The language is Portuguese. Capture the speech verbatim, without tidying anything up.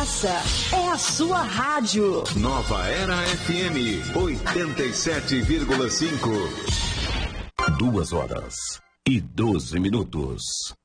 Essa é a sua rádio. Nova Era F M, oitenta e sete vírgula cinco. Duas horas e doze minutos.